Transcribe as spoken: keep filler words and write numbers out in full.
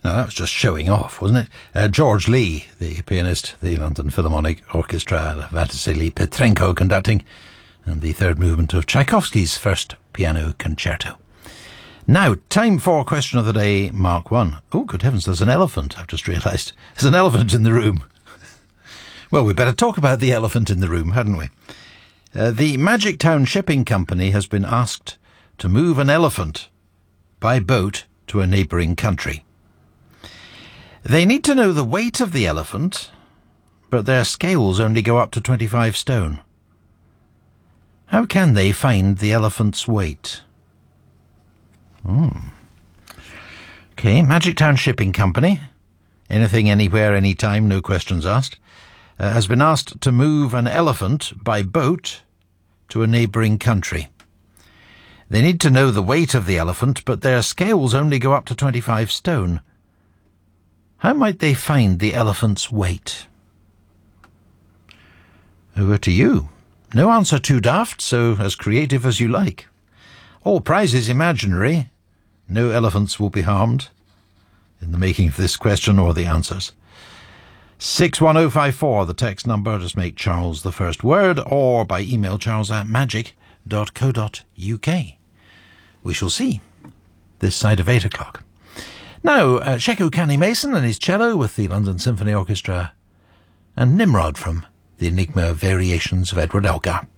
Now, that was just showing off, wasn't it? Uh, George Lee, the pianist, the London Philharmonic Orchestra, Vasily Petrenko conducting, and the third movement of Tchaikovsky's first piano concerto. Now, time for question of the day, Mark one. Oh, good heavens, there's an elephant, I've just realised. There's an elephant in the room. Well, we better talk about the elephant in the room, hadn't we? Uh, the Magic Town Shipping Company has been asked to move an elephant by boat to a neighbouring country. They need to know the weight of the elephant, but their scales only go up to twenty-five stone. How can they find the elephant's weight? Hmm. Okay, Magic Town Shipping Company, anything, anywhere, anytime, no questions asked, uh, has been asked to move an elephant by boat to a neighbouring country. They need to know the weight of the elephant, but their scales only go up to twenty-five stone. How might they find the elephant's weight? Over to you. No answer too daft, so as creative as you like. All prizes imaginary. No elephants will be harmed in the making of this question or the answers. six one oh five four, the text number. Just make Charles the first word, or by email charles at magic dot co dot uk. We shall see this side of eight o'clock. Now, uh, Sheku Canny Mason and his cello with the London Symphony Orchestra, and Nimrod from the Enigma Variations of Edward Elgar.